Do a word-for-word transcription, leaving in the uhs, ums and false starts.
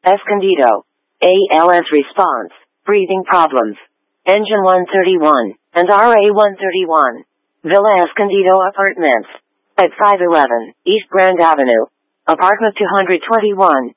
Escondido. A L S response, breathing problems. Engine one thirty-one, and R A one thirty-one. Villa Escondido Apartments. At five eleven, East Grand Avenue. Apartment two twenty-one.